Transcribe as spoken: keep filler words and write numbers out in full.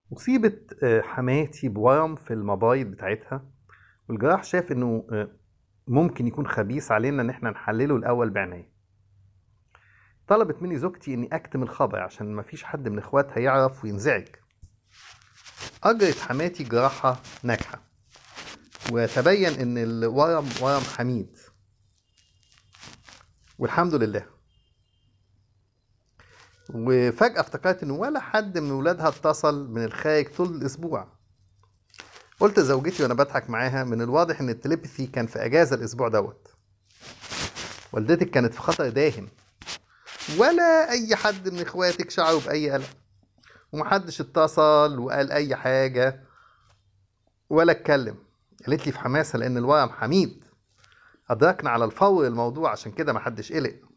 أصيبت آه، حماتي بورم في المبايض بتاعتها، والجراح شاف إنه آه، ممكن يكون خبيث علينا إن إحنا نحلله الأول بعناية. طلبت مني زوجتي إني أكتم الخبر عشان مفيش حد من إخواتها يعرف وينزعج. أجرت حماتي جراحة ناجحة، وتبين إن الورم ورم حميد، والحمد لله. وفجأة افتكرت إن ولا حد من ولادها اتصل من الخارج طول الأسبوع. قلت لزوجتي وأنا بضحك معاها: من الواضح إن التليبثي كان في أجازة الأسبوع دوت. والدتك كانت في خطر داهم، ولا أي حد من إخواتك شعروا بأي قلق، ومحدش اتصل وقال أي حاجة ولا اتكلم. قالت لي في حماسة: لأن الورم حميد، أدركنا على الفور الموضوع، عشان كده محدش قلق.